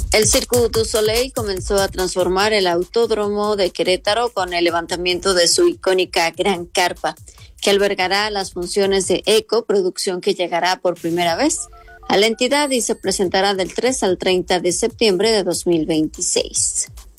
El Cirque du Soleil comenzó a transformar el Autódromo de Querétaro con el levantamiento de su icónica Gran Carpa, que albergará las funciones de eco, producción que llegará por primera vez a la entidad y se presentará del 3 al 30 de septiembre de 2026.